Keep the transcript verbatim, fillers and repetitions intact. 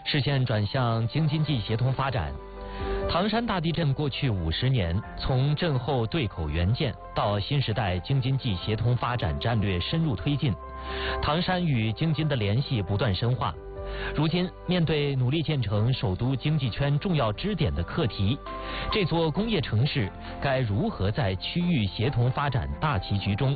视线转向京津冀协同发展。唐山大地震过去五十年，从震后对口援建到新时代京津冀协同发展战略深入推进，唐山与京津的联系不断深化。如今，面对努力建成首都经济圈重要支点的课题，这座工业城市该如何在区域协同发展大棋局中